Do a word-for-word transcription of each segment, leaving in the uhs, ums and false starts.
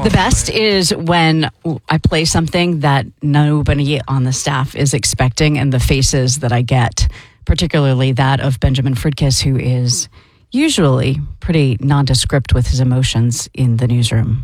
The best is when I play something that nobody on the staff is expecting, and the faces that I get, particularly that of Benjamin Fridkiss, who is usually pretty nondescript with his emotions in the newsroom.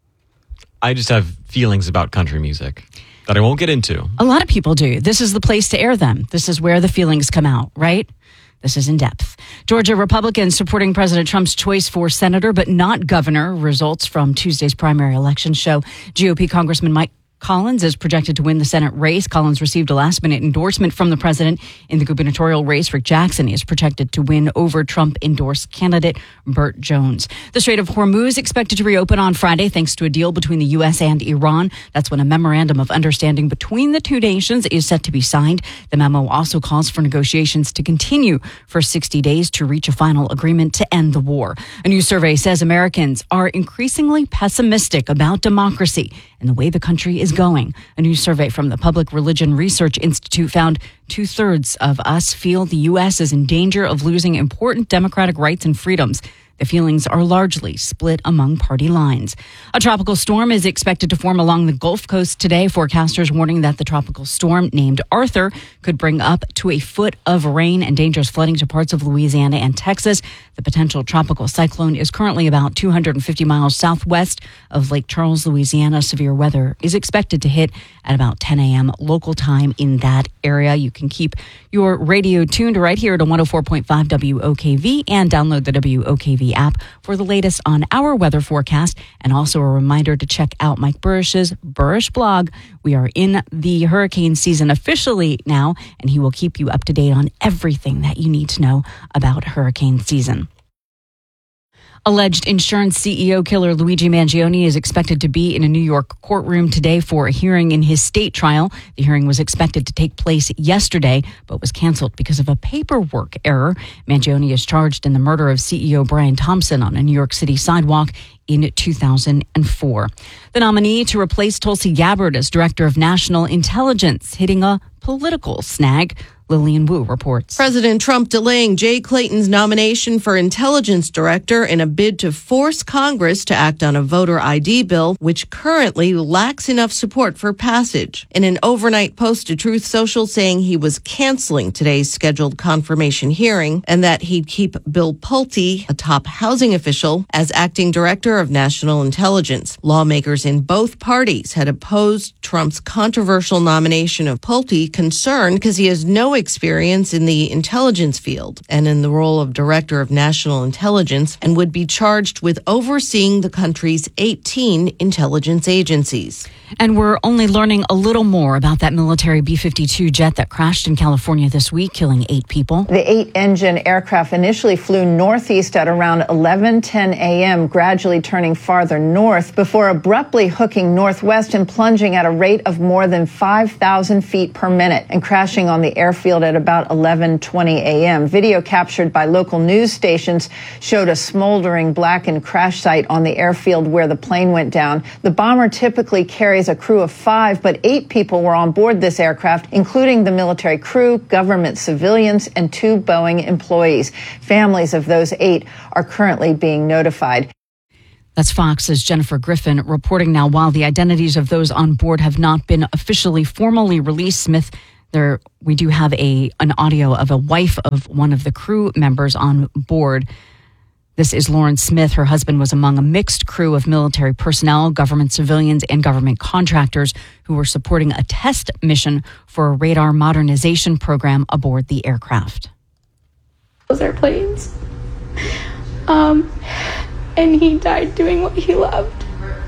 I just have feelings about country music that I won't get into. A lot of people do. This is the place to air them. This is where the feelings come out, right? This is In Depth. Georgia Republicans supporting President Trump's choice for senator, but not governor. Results from Tuesday's primary election show G O P Congressman Mike Collins is projected to win the Senate race. Collins received a last-minute endorsement from the president in the gubernatorial race. Rick Jackson is projected to win over Trump-endorsed candidate Burt Jones. The Strait of Hormuz expected to reopen on Friday thanks to a deal between the U S and Iran. That's when a memorandum of understanding between the two nations is set to be signed. The memo also calls for negotiations to continue for sixty days to reach a final agreement to end the war. A new survey says Americans are increasingly pessimistic about democracy and the way the country is going. A new survey from the Public Religion Research Institute found two-thirds of us feel the U S is in danger of losing important democratic rights and freedoms. The feelings are largely split among party lines. A tropical storm is expected to form along the Gulf Coast today. Forecasters warning that the tropical storm named Arthur could bring up to a foot of rain and dangerous flooding to parts of Louisiana and Texas. The potential tropical cyclone is currently about two hundred fifty miles southwest of Lake Charles, Louisiana. Severe weather is expected to hit at about ten a.m. local time in that area. You can keep your radio tuned right here to one oh four point five W O K V and download the W O K V app for the latest on our weather forecast. And also a reminder to check out Mike Burrish's Burrish blog. We are in the hurricane season officially now, and he will keep you up to date on everything that you need to know about hurricane season. Alleged insurance C E O killer Luigi Mangione is expected to be in a New York courtroom today for a hearing in his state trial. The hearing was expected to take place yesterday, but was canceled because of a paperwork error. Mangione is charged in the murder of C E O Brian Thompson on a New York City sidewalk in two thousand four. The nominee to replace Tulsi Gabbard as Director of National Intelligence hitting a political snag. Lillian Wu reports. President Trump delaying Jay Clayton's nomination for intelligence director in a bid to force Congress to act on a voter I D bill, which currently lacks enough support for passage. In an overnight post to Truth Social saying he was canceling today's scheduled confirmation hearing and that he'd keep Bill Pulte, a top housing official, as acting director of national intelligence. Lawmakers in both parties had opposed Trump's controversial nomination of Pulte, concerned because he has no experience in the intelligence field and in the role of Director of National Intelligence, and would be charged with overseeing the country's eighteen intelligence agencies. And we're only learning a little more about that military B fifty-two jet that crashed in California this week, killing eight people. The eight-engine aircraft initially flew northeast at around eleven ten a.m., gradually turning farther north before abruptly hooking northwest and plunging at a rate of more than five thousand feet per minute and crashing on the airfield at about eleven twenty a.m. Video captured by local news stations showed a smoldering blackened crash site on the airfield where the plane went down. The bomber typically carries a crew of five, but eight people were on board this aircraft, including the military crew, government civilians, and two Boeing employees. Families of those eight are currently being notified. That's Fox's Jennifer Griffin reporting now. While the identities of those on board have not been officially formally released, Smith, there we do have a an audio of a wife of one of the crew members on board. This is Lauren Smith. Her husband was among a mixed crew of military personnel, government civilians, and government contractors who were supporting a test mission for a radar modernization program aboard the aircraft. Those are planes. Um, and he died doing what he loved.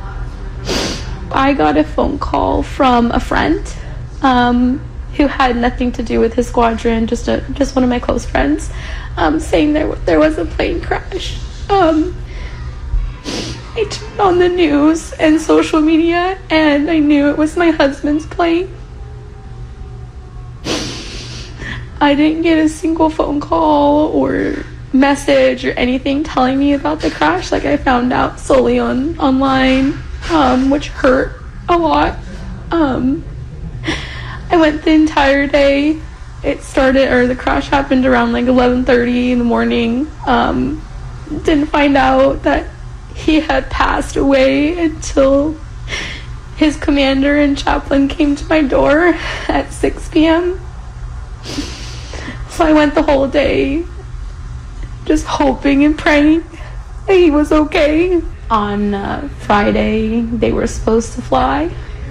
I got a phone call from a friend um, who had nothing to do with his squadron, just a, just one of my close friends, um, saying there there was a plane crash. Um, I turned on the news and social media, and I knew it was my husband's plane. I didn't get a single phone call or message or anything telling me about the crash. Like, I found out solely on online, um, which hurt a lot. Um, I went the entire day. It started, or the crash happened around like eleven thirty in the morning. Um, didn't find out that he had passed away until his commander and chaplain came to my door at six p.m. So I went the whole day just hoping and praying that he was okay. On uh, Friday, they were supposed to fly.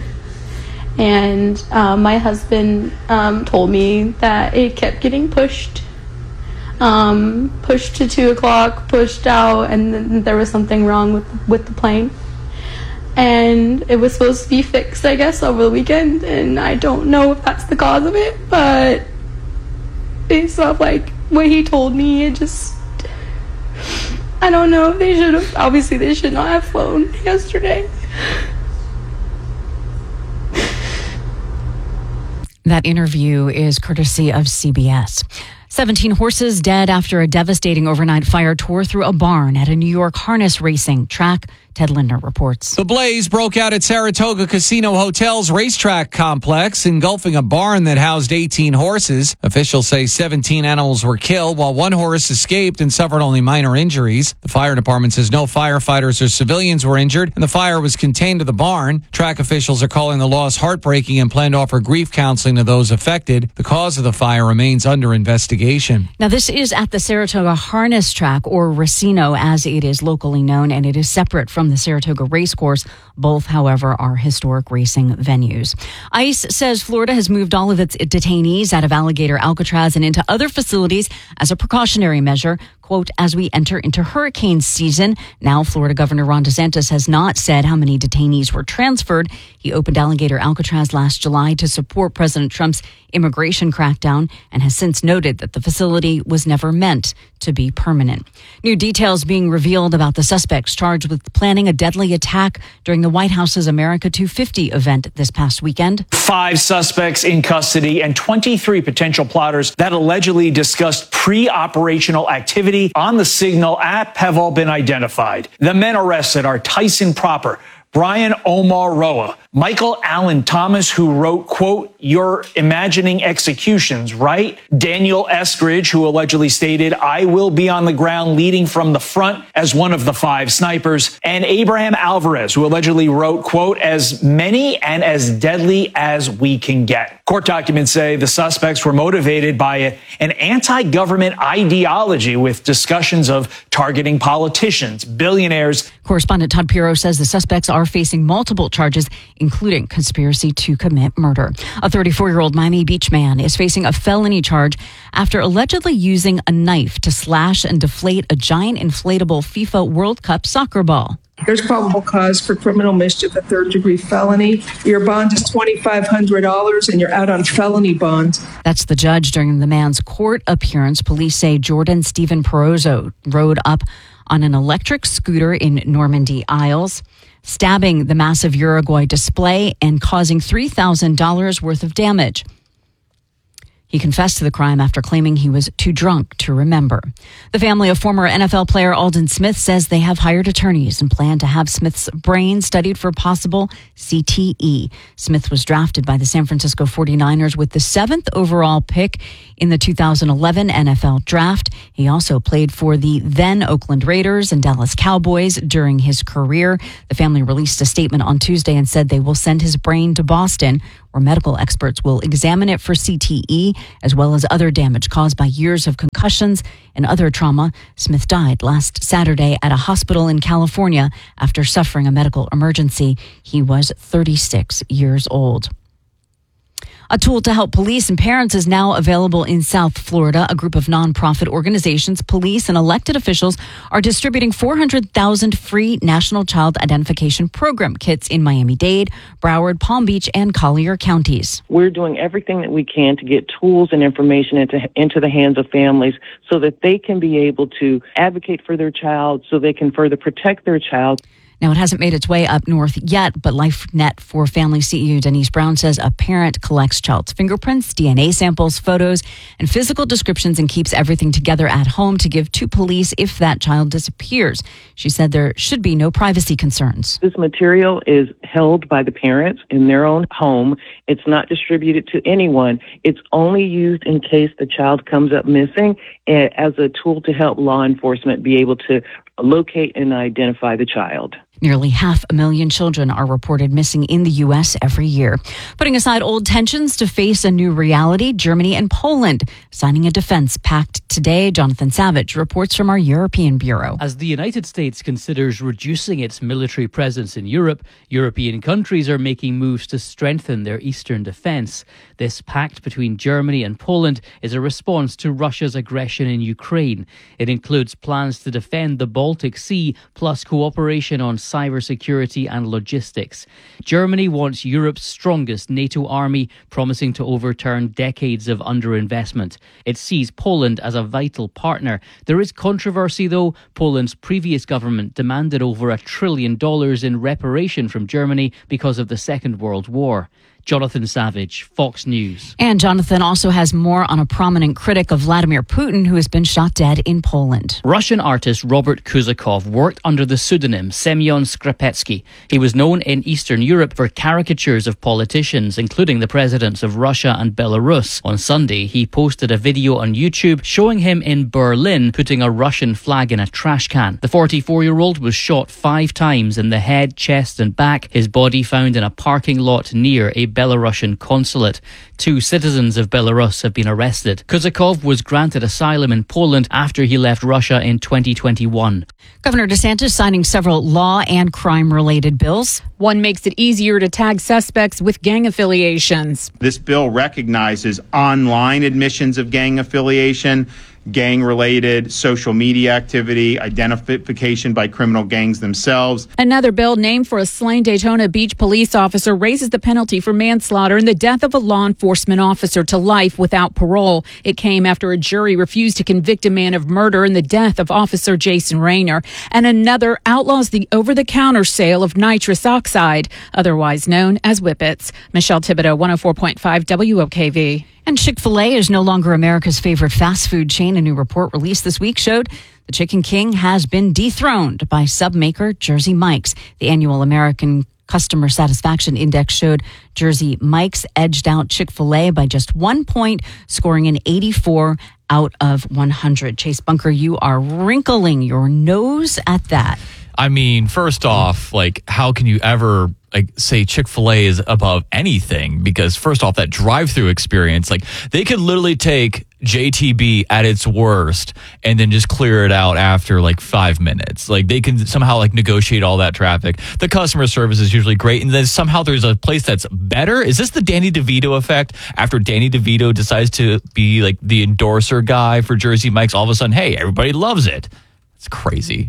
And uh, my husband um, told me that it kept getting pushed. Um, pushed to two o'clock, pushed out, and then there was something wrong with, with the plane. And it was supposed to be fixed, I guess, over the weekend. And I don't know if that's the cause of it, but based off like what he told me, it just, I don't know. They should have, obviously they should not have flown yesterday. That interview is courtesy of C B S. seventeen horses dead after a devastating overnight fire tore through a barn at a New York harness racing track. Ted Lindner reports. The blaze broke out at Saratoga Casino Hotel's racetrack complex, engulfing a barn that housed eighteen horses. Officials say seventeen animals were killed, while one horse escaped and suffered only minor injuries. The fire department says no firefighters or civilians were injured, and the fire was contained to the barn. Track officials are calling the loss heartbreaking and plan to offer grief counseling to those affected. The cause of the fire remains under investigation. Now, this is at the Saratoga Harness Track, or Racino as it is locally known, and it is separate from the Saratoga Racecourse. Both, however, are historic racing venues. ICE says Florida has moved all of its detainees out of Alligator Alcatraz and into other facilities as a precautionary measure, quote, as we enter into hurricane season. Now, Florida Governor Ron DeSantis has not said how many detainees were transferred. He opened Alligator Alcatraz last July to support President Trump's immigration crackdown and has since noted that the facility was never meant to be permanent. New details being revealed about the suspects charged with planning a deadly attack during the White House's America two fifty event this past weekend. Five suspects in custody and twenty-three potential plotters that allegedly discussed pre-operational activity on the Signal app have all been identified. The men arrested are Tyson Proper, Brian Omar Roa, Michael Allen Thomas, who wrote, quote, "You're imagining executions, right?" Daniel Eskridge, who allegedly stated, "I will be on the ground leading from the front" as one of the five snipers. And Abraham Alvarez, who allegedly wrote, quote, "as many and as deadly as we can get." Court documents say the suspects were motivated by a, an anti-government ideology with discussions of targeting politicians, billionaires. Correspondent Todd Pirro says the suspects are facing multiple charges, including conspiracy to commit murder. A thirty-four-year-old Miami Beach man is facing a felony charge after allegedly using a knife to slash and deflate a giant inflatable FIFA World Cup soccer ball. There's probable cause for criminal mischief, a third-degree felony. Your bond is twenty-five hundred dollars and you're out on felony bond. That's the judge during the man's court appearance. Police say Jordan Stephen Perozzo rode up on an electric scooter in Normandy Isles, stabbing the massive Uruguay display and causing three thousand dollars worth of damage. He confessed to the crime after claiming he was too drunk to remember. The family of former N F L player Aldon Smith says they have hired attorneys and plan to have Smith's brain studied for possible C T E. Smith was drafted by the San Francisco forty-niners with the seventh overall pick in the two thousand eleven N F L draft. He also played for the then Oakland Raiders and Dallas Cowboys during his career. The family released a statement on Tuesday and said they will send his brain to Boston, where medical experts will examine it for C T E, as well as other damage caused by years of concussions and other trauma. Smith died last Saturday at a hospital in California after suffering a medical emergency. He was thirty-six years old. A tool to help police and parents is now available in South Florida. A group of nonprofit organizations, police, and elected officials are distributing four hundred thousand free National Child Identification Program kits in Miami-Dade, Broward, Palm Beach, and Collier counties. We're doing everything that we can to get tools and information into, into the hands of families so that they can be able to advocate for their child, so they can further protect their child. Now, it hasn't made its way up north yet, but LifeNet for Family C E O Denise Brown says a parent collects child's fingerprints, D N A samples, photos, and physical descriptions and keeps everything together at home to give to police if that child disappears. She said there should be no privacy concerns. This material is held by the parents in their own home. It's not distributed to anyone. It's only used in case the child comes up missing as a tool to help law enforcement be able to locate and identify the child. Nearly half a million children are reported missing in the U S every year. Putting aside old tensions to face a new reality, Germany and Poland signing a defense pact today. Jonathan Savage reports from our European Bureau. As the United States considers reducing its military presence in Europe, European countries are making moves to strengthen their eastern defense. This pact between Germany and Poland is a response to Russia's aggression in Ukraine. It includes plans to defend the Baltic Sea, plus cooperation on cybersecurity and logistics. Germany wants Europe's strongest NATO army, promising to overturn decades of underinvestment. It sees Poland as a vital partner. There is controversy, though. Poland's previous government demanded over a trillion dollars in reparation from Germany because of the Second World War. Jonathan Savage, Fox News. And Jonathan also has more on a prominent critic of Vladimir Putin who has been shot dead in Poland. Russian artist Robert Kuzakov worked under the pseudonym Semyon Skrapetsky. He was known in Eastern Europe for caricatures of politicians, including the presidents of Russia and Belarus. On Sunday, he posted a video on YouTube showing him in Berlin putting a Russian flag in a trash can. The forty-four-year-old was shot five times in the head, chest and back. His body found in a parking lot near a Belarusian consulate. Two citizens of Belarus have been arrested. Kuzakov was granted asylum in Poland after he left Russia in twenty twenty-one. Governor DeSantis signing several law and crime-related bills. One makes it easier to tag suspects with gang affiliations. This bill recognizes online admissions of gang affiliation, gang-related social media activity, identification by criminal gangs themselves. Another bill named for a slain Daytona Beach police officer raises the penalty for manslaughter in the death of a law enforcement officer to life without parole. It came after a jury refused to convict a man of murder in the death of Officer Jason Rayner. And another outlaws the over-the-counter sale of nitrous oxide, otherwise known as Whippets. Michelle Thibodeau, one oh four point five W O K V. And Chick-fil-A is no longer America's favorite fast food chain. A new report released this week showed the Chicken King has been dethroned by sub maker Jersey Mike's. The annual American Customer Satisfaction Index showed Jersey Mike's edged out Chick-fil-A by just one point, scoring an eighty-four out of one hundred. Chase Bunker, you are wrinkling your nose at that. I mean, first off, like, how can you ever like say Chick-fil-A is above anything? Because first off, that drive-through experience, like they could literally take J T B at its worst and then just clear it out after like five minutes. Like they can somehow like negotiate all that traffic. The customer service is usually great. And then somehow there's a place that's better. Is this the Danny DeVito effect? After Danny DeVito decides to be like the endorser guy for Jersey Mike's, all of a sudden, hey, everybody loves it. It's crazy.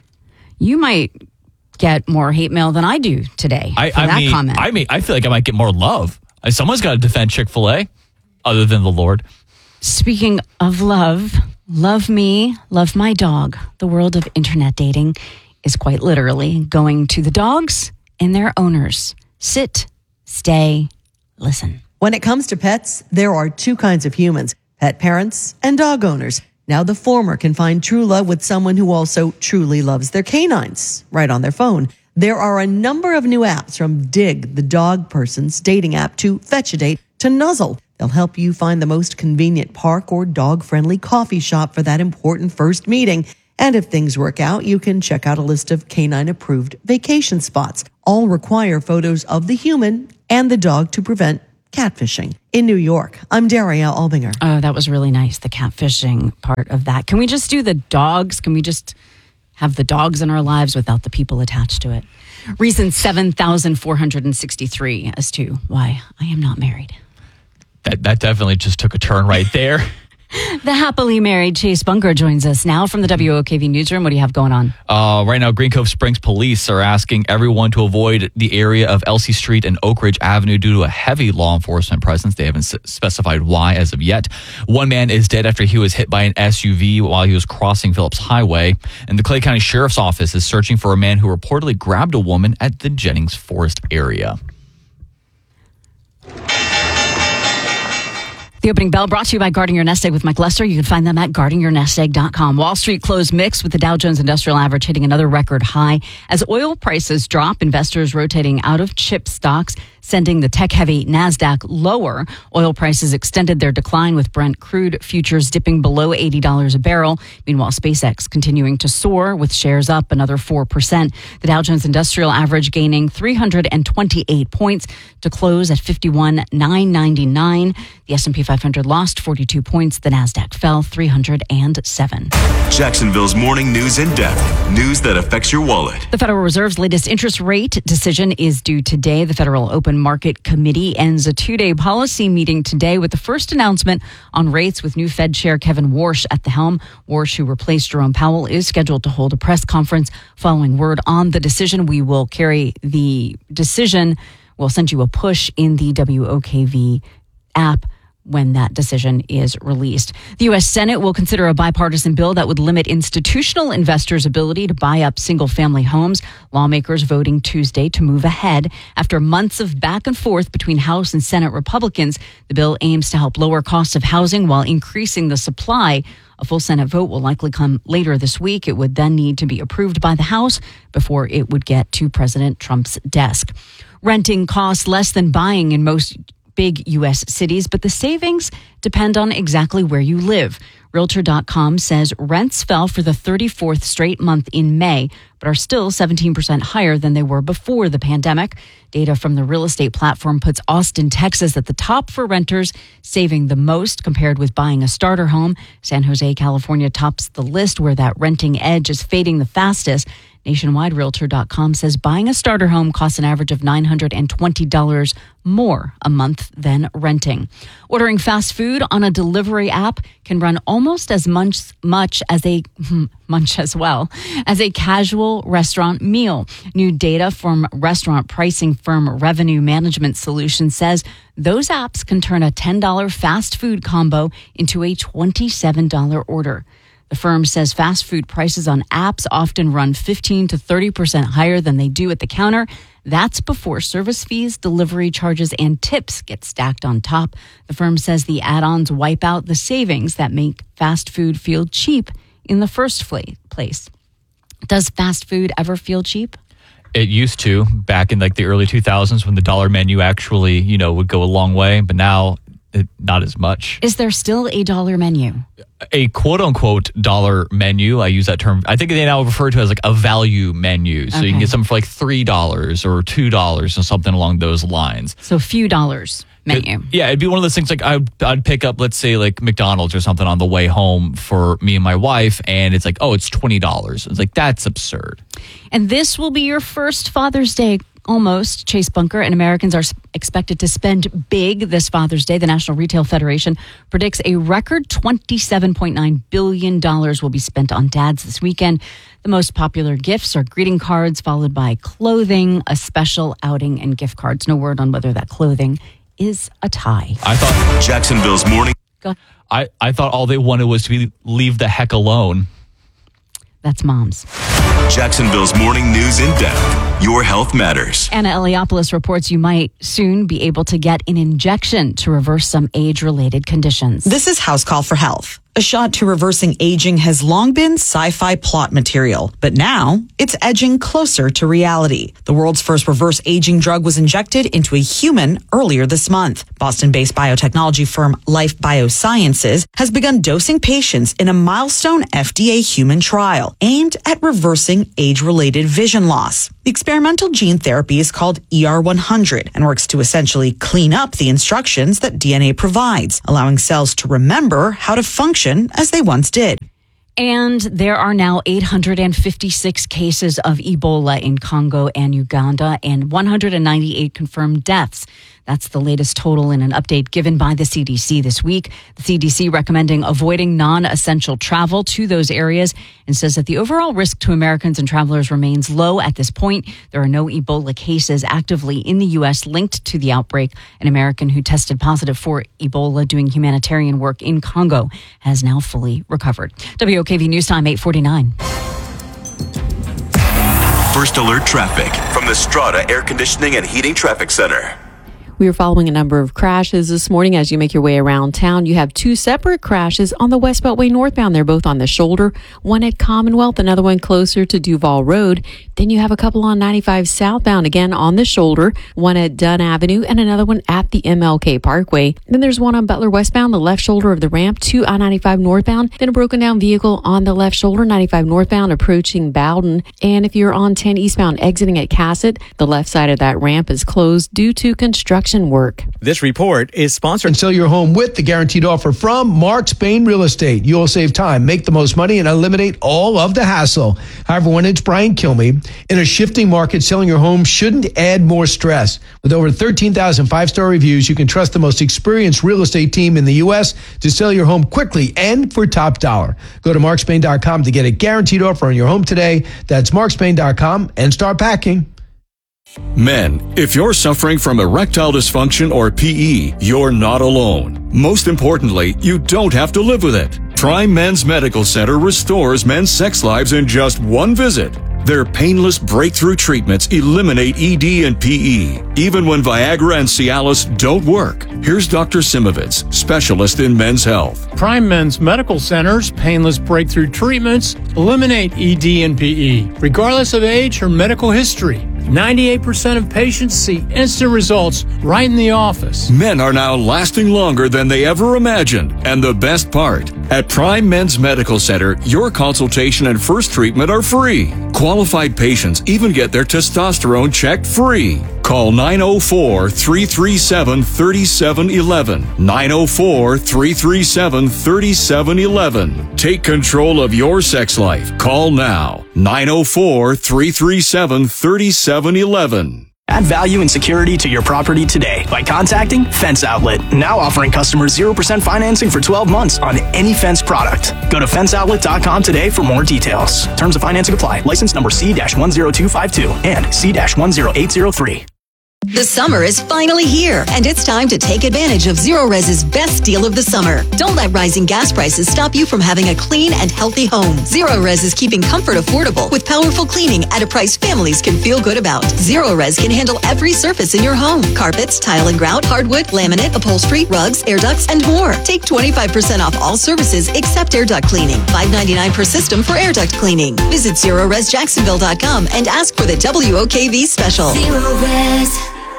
You might get more hate mail than I do today I, for I that mean, comment. I mean, I feel like I might get more love. Someone's got to defend Chick-fil-A other than the Lord. Speaking of love, love me, love my dog. The world of internet dating is quite literally going to the dogs and their owners. Sit, stay, listen. When it comes to pets, there are two kinds of humans, pet parents and dog owners. Now the former can find true love with someone who also truly loves their canines, right on their phone. There are a number of new apps, from Dig, the dog person's dating app, to Fetch a Date, to Nuzzle. They'll help you find the most convenient park or dog-friendly coffee shop for that important first meeting. And if things work out, you can check out a list of canine-approved vacation spots. All require photos of the human and the dog to prevent catfishing. In New York, I'm Daria Albinger. Oh, that was really nice, the catfishing part of that. Can we just do the dogs? Can we just have the dogs in our lives without the people attached to it? Reason seven thousand four hundred sixty-three as to why I am not married. That that definitely just took a turn right there. The happily married Chase Bunker joins us now from the W O K V newsroom. What do you have going on? Uh, right now, Green Cove Springs police are asking everyone to avoid the area of Elsie Street and Oak Ridge Avenue due to a heavy law enforcement presence. They haven't s- specified why as of yet. One man is dead after he was hit by an S U V while he was crossing Phillips Highway. And the Clay County Sheriff's Office is searching for a man who reportedly grabbed a woman at the Jennings Forest area. The opening bell brought to you by Guarding Your Nest Egg with Mike Lester. You can find them at guarding your nest egg dot com. Wall Street closed mixed with the Dow Jones Industrial Average hitting another record high. As oil prices drop, investors rotating out of chip stocks, sending the tech-heavy NASDAQ lower. Oil prices extended their decline with Brent crude futures dipping below eighty dollars a barrel. Meanwhile, SpaceX continuing to soar with shares up another four percent. The Dow Jones Industrial Average gaining three hundred twenty-eight points to close at fifty-one thousand nine hundred ninety-nine. The S and P five hundred lost forty-two points. The NASDAQ fell three hundred seven. Jacksonville's morning news in depth. News that affects your wallet. The Federal Reserve's latest interest rate decision is due today. The Federal Open Market Committee ends a two-day policy meeting today with the first announcement on rates with new Fed Chair Kevin Warsh at the helm. Warsh, who replaced Jerome Powell, is scheduled to hold a press conference following word on the decision. We will carry the decision. We'll send you a push in the W O K V app when that decision is released. The U S Senate will consider a bipartisan bill that would limit institutional investors' ability to buy up single-family homes. Lawmakers voting Tuesday to move ahead. After months of back and forth between House and Senate Republicans, the bill aims to help lower costs of housing while increasing the supply. A full Senate vote will likely come later this week. It would then need to be approved by the House before it would get to President Trump's desk. Renting costs less than buying in most big U S cities, but the savings depend on exactly where you live. Realtor dot com says rents fell for the thirty-fourth straight month in May, but are still seventeen percent higher than they were before the pandemic. Data from the real estate platform puts Austin, Texas at the top for renters, saving the most compared with buying a starter home. San Jose, California tops the list where that renting edge is fading the fastest. Nationwide, Realtor dot com says buying a starter home costs an average of nine hundred twenty dollars more a month than renting. Ordering fast food on a delivery app can run almost as much, much as a much as well as a casual restaurant meal. New data from restaurant pricing firm Revenue Management Solutions says those apps can turn a ten dollars fast food combo into a twenty-seven dollars order. The firm says fast food prices on apps often run fifteen to thirty percent higher than they do at the counter. That's before service fees, delivery charges, and tips get stacked on top. The firm says the add-ons wipe out the savings that make fast food feel cheap in the first place. Does fast food ever feel cheap? It used to back in like the early two thousands when the dollar menu actually, you know, would go a long way, but now it, not as much. Is there still a dollar menu? A quote unquote dollar menu. I use that term. I think they now refer to it as like a value menu. So Okay. you can get something for like three dollars or two dollars or something along those lines. So few dollars menu. It- yeah, it'd be one of those things like I'd, I'd pick up, let's say like McDonald's or something on the way home for me and my wife. And it's like, oh, it's twenty dollars. It's like, that's absurd. And this will be your first Father's Day. Almost, Chase Bunker, and Americans are expected to spend big this Father's Day. The National Retail Federation predicts a record twenty-seven point nine billion dollars will be spent on dads this weekend. The most popular gifts are greeting cards, followed by clothing, a special outing, and gift cards. No word on whether that clothing is a tie. I thought Jacksonville's morning. Go. I, I thought all they wanted was to be leave the heck alone. That's moms. Jacksonville's morning news in depth. Your health matters. Anna Eliopoulos reports you might soon be able to get an injection to reverse some age-related conditions. This is House Call for Health. A shot to reversing aging has long been sci-fi plot material, but now it's edging closer to reality. The world's first reverse aging drug was injected into a human earlier this month. Boston-based biotechnology firm Life Biosciences has begun dosing patients in a milestone F D A human trial aimed at reversing age-related vision loss. The experimental gene therapy is called E R one hundred and works to essentially clean up the instructions that D N A provides, allowing cells to remember how to function as they once did. And there are now eight hundred fifty-six cases of Ebola in Congo and Uganda and one hundred ninety-eight confirmed deaths. That's the latest total in an update given by the C D C this week. The C D C recommending avoiding non-essential travel to those areas and says that the overall risk to Americans and travelers remains low at this point. There are no Ebola cases actively in the U S linked to the outbreak. An American who tested positive for Ebola doing humanitarian work in Congo has now fully recovered. W O K V News Time, eight forty-nine. First alert traffic from the Strata Air Conditioning and Heating Traffic Center. We are following a number of crashes this morning as you make your way around town. You have two separate crashes on the West Beltway northbound. They're both on the shoulder, one at Commonwealth, another one closer to Duval Road. Then you have a couple on ninety-five southbound, again on the shoulder, one at Dunn Avenue and another one at the M L K Parkway. Then there's one on Butler westbound, the left shoulder of the ramp, two I ninety-five northbound. Then a broken down vehicle on the left shoulder, ninety-five northbound approaching Bowden. And if you're on ten eastbound exiting at Cassett, the left side of that ramp is closed due to construction work. This report is sponsored. And sell your home with the guaranteed offer from Mark Spain Real Estate. You'll save time, make the most money, and eliminate all of the hassle. Hi, everyone. It's Brian Kilmeade. In a shifting market, selling your home shouldn't add more stress. With over thirteen thousand five-star reviews, you can trust the most experienced real estate team in the U S to sell your home quickly and for top dollar. Go to mark spain dot com to get a guaranteed offer on your home today. That's mark spain dot com and start packing. Men, if you're suffering from erectile dysfunction or P E, you're not alone. Most importantly, you don't have to live with it. Prime Men's Medical Center restores men's sex lives in just one visit. Their painless breakthrough treatments eliminate E D and P E, even when Viagra and Cialis don't work. Here's Doctor Simovitz, specialist in men's health. Prime Men's Medical Center's painless breakthrough treatments eliminate E D and P E, regardless of age or medical history. ninety-eight percent of patients see instant results right in the office. Men are now lasting longer than they ever imagined. And the best part, at Prime Men's Medical Center, your consultation and first treatment are free. Qualified patients even get their testosterone checked free. Call nine oh four, three three seven, three seven one one. nine oh four, three three seven, three seven one one. Take control of your sex life. Call now. nine oh four, three three seven, three seven one one. Add value and security to your property today by contacting Fence Outlet. Now offering customers zero percent financing for twelve months on any Fence product. Go to fence outlet dot com today for more details. Terms of financing apply. License number C one zero two five two and C one zero eight zero three. The summer is finally here, and it's time to take advantage of Zerorez's best deal of the summer. Don't let rising gas prices stop you from having a clean and healthy home. Zerorez is keeping comfort affordable with powerful cleaning at a price families can feel good about. Zerorez can handle every surface in your home. Carpets, tile and grout, hardwood, laminate, upholstery, rugs, air ducts, and more. Take twenty-five percent off all services except air duct cleaning. five ninety-nine per system for air duct cleaning. Visit Zerorez Jacksonville dot com and ask for the W O K V special. Zerorez.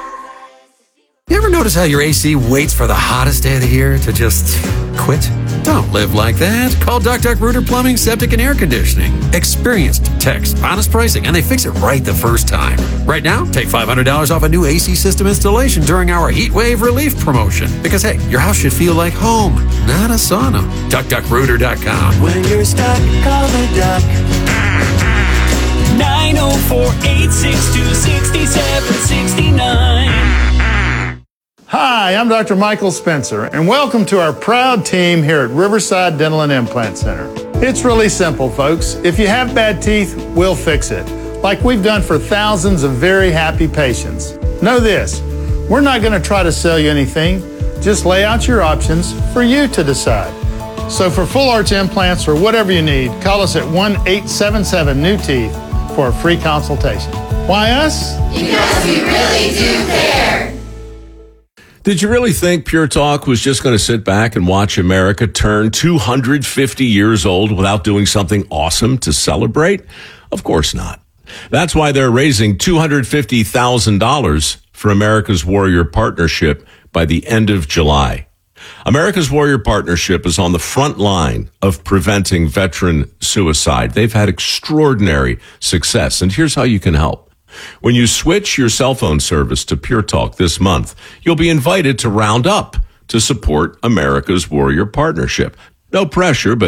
You ever notice how your A C waits for the hottest day of the year to just quit? Don't live like that. Call Duck Duck Rooter Plumbing, Septic, and Air Conditioning. Experienced techs, honest pricing, and they fix it right the first time. Right now, take five hundred dollars off a new A C system installation during our Heat Wave Relief promotion. Because, hey, your house should feel like home, not a sauna. duck duck rooter dot com. When you're stuck, call the Duck. nine oh four, eight six two, six seven six nine. Hi, I'm Doctor Michael Spencer, and welcome to our proud team here at Riverside Dental and Implant Center. It's really simple, folks. If you have bad teeth, we'll fix it, like we've done for thousands of very happy patients. Know this, we're not going to try to sell you anything, just lay out your options for you to decide. So for full arch implants or whatever you need, call us at one eight seven seven new teeth for a free consultation. Why us? Because we really do care. Did you really think Pure Talk was just going to sit back and watch America turn two hundred fifty years old without doing something awesome to celebrate? Of course not. That's why they're raising two hundred fifty thousand dollars for America's Warrior Partnership by the end of July. America's Warrior Partnership is on the front line of preventing veteran suicide. They've had extraordinary success, and here's how you can help. When you switch your cell phone service to Pure Talk this month, you'll be invited to round up to support America's Warrior Partnership. No pressure, but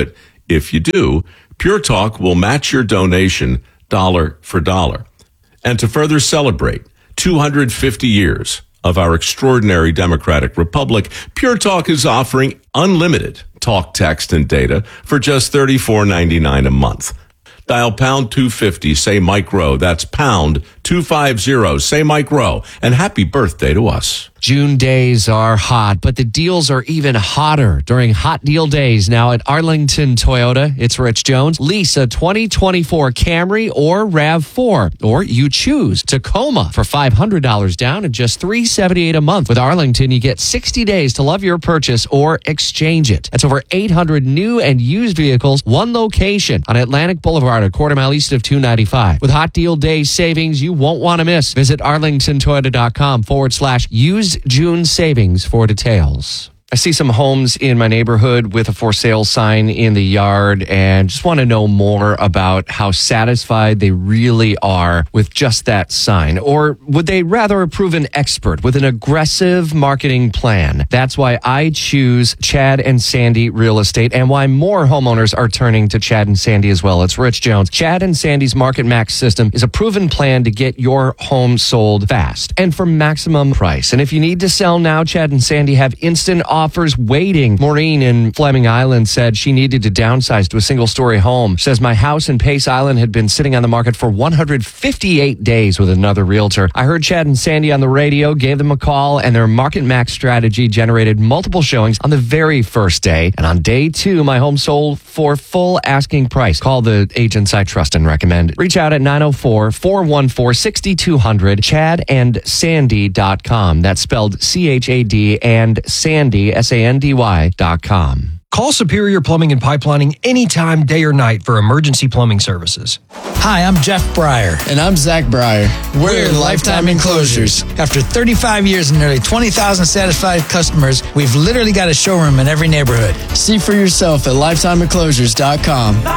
If you do, Pure Talk will match your donation dollar for dollar. And to further celebrate two hundred fifty years of our extraordinary democratic republic, Pure Talk is offering unlimited talk, text, and data for just thirty-four ninety-nine a month. Dial pound two fifty, say Mike Rowe. That's pound two fifty, say Mike Rowe. And happy birthday to us. June days are hot, but the deals are even hotter during Hot Deal Days now at Arlington Toyota. It's Rich Jones. Lease a twenty twenty-four Camry or RAV four, or you choose Tacoma for five hundred dollars down and just three hundred seventy-eight dollars a month. With Arlington, you get sixty days to love your purchase or exchange it. That's over eight hundred new and used vehicles, one location on Atlantic Boulevard, a quarter mile east of two ninety-five. With Hot Deal Days savings you won't want to miss. Visit arlingtontoyota.com forward slash use June savings for details. I see some homes in my neighborhood with a for sale sign in the yard and just want to know more about how satisfied they really are with just that sign. Or would they rather approve an expert with an aggressive marketing plan? That's why I choose Chad and Sandy Real Estate and why more homeowners are turning to Chad and Sandy as well. It's Rich Jones. Chad and Sandy's Market Max system is a proven plan to get your home sold fast and for maximum price. And if you need to sell now, Chad and Sandy have instant offers. Offers waiting. Maureen in Fleming Island said she needed to downsize to a single-story home. She says, my house in Pace Island had been sitting on the market for one hundred fifty-eight days with another realtor. I heard Chad and Sandy on the radio, gave them a call, and their Market Max strategy generated multiple showings on the very first day. And on day two, my home sold for full asking price. Call the agents I trust and recommend. Reach out at nine oh four, four one four, six two zero zero, chad and sandy dot com. That's spelled C H A D and Sandy, S A N D Y dot com. Call Superior Plumbing and Pipelining anytime, day or night, for emergency plumbing services. Hi, I'm Jeff Breyer. And I'm Zach Breyer. We're, We're Lifetime Enclosures. After thirty-five years and nearly twenty thousand satisfied customers, we've literally got a showroom in every neighborhood. See for yourself at lifetime enclosures dot com.